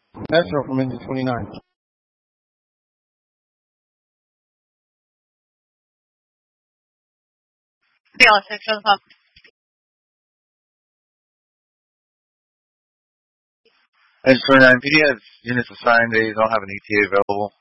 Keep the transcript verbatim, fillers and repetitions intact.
Metro from engine twenty-nine. Dallas six for the pump. Engine twenty-nine, P D has units assigned. They don't have an E T A available.